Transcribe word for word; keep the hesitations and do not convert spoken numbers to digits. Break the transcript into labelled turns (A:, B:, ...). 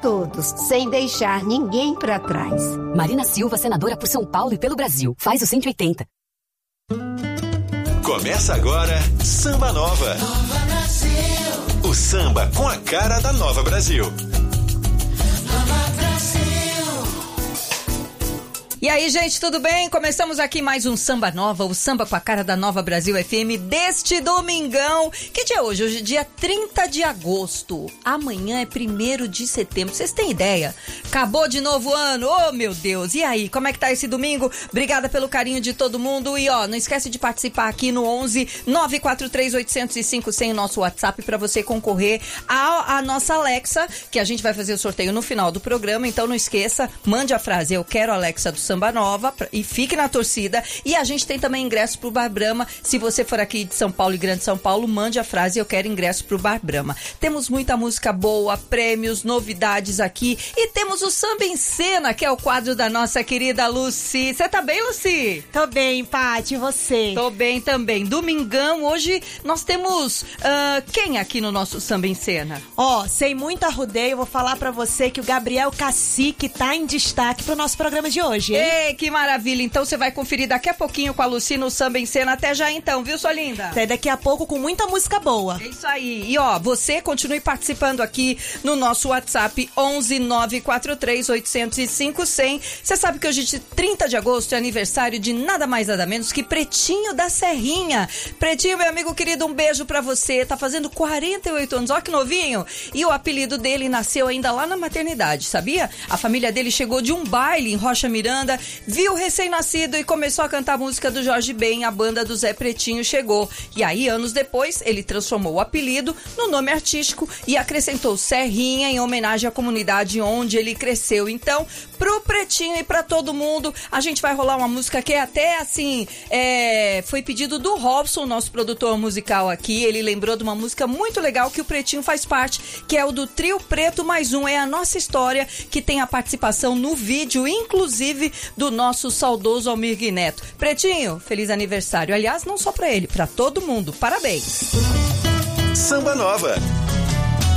A: todos, sem deixar ninguém para trás.
B: Marina Silva, senadora por São Paulo e pelo Brasil. Faz o cento e oitenta.
C: Começa agora Samba Nova.
D: Nova Brasil.
C: O samba com a cara da Nova Brasil.
D: Nova Brasil.
E: E aí, gente, tudo bem? Começamos aqui mais um Samba Nova, o samba com a cara da Nova Brasil F M deste domingão. Que dia é hoje? Hoje é dia trinta de agosto. Amanhã é primeiro de setembro. Vocês têm ideia? Acabou de novo o ano. Oh, meu Deus. E aí, como é que tá esse domingo? Obrigada pelo carinho de todo mundo. E ó, não esquece de participar aqui no onze nove quatro três oito zero cinco zero zero, nosso WhatsApp, para você concorrer à, à nossa Alexa, que a gente vai fazer o sorteio no final do programa. Então não esqueça, mande a frase "Eu quero a Alexa do Samba Nova" e fique na torcida. E a gente tem também ingresso pro Bar Brahma. Se você for aqui de São Paulo e Grande São Paulo, mande a frase "Eu quero ingresso pro Bar Brahma". Temos muita música boa, prêmios, novidades aqui. E temos o Samba em Cena, que é o quadro da nossa querida Lucy. Você tá bem, Lucy?
F: Tô bem, Paty, e você?
E: Tô bem também. Domingão, hoje nós temos uh, quem aqui no nosso Samba em Cena?
F: Ó, oh, sem muito arrudeio, vou falar pra você que o Gabriel Cacique tá em destaque pro nosso programa de hoje, hein?
E: Ei, que maravilha. Então você vai conferir daqui a pouquinho com a Lucy no Samba em Cena. Até já então, viu, sua linda?
F: Até daqui a pouco com muita música boa.
E: É isso aí. E ó, você continue participando aqui no nosso WhatsApp onze nove quatro três oito zero cinco zero zero. Você sabe que hoje, trinta de agosto, é aniversário de nada mais nada menos que Pretinho da Serrinha. Pretinho, meu amigo querido, um beijo pra você. Tá fazendo quarenta e oito anos, ó que novinho. E o apelido dele nasceu ainda lá na maternidade, sabia? A família dele chegou de um baile em Rocha Miranda, viu o recém-nascido e começou a cantar a música do Jorge Ben, a banda do Zé Pretinho chegou. E aí, anos depois, ele transformou o apelido no nome artístico e acrescentou Serrinha em homenagem à comunidade onde ele cresceu. Então, pro Pretinho e pra todo mundo, a gente vai rolar uma música que é até assim, é, foi pedido do Robson, nosso produtor musical aqui. Ele lembrou de uma música muito legal que o Pretinho faz parte, que é o do Trio Preto Mais Um. É a nossa história, que tem a participação no vídeo, inclusive do nosso saudoso Almir Neto. Pretinho, feliz aniversário. Aliás, não só pra ele, pra todo mundo. Parabéns.
C: Samba Nova.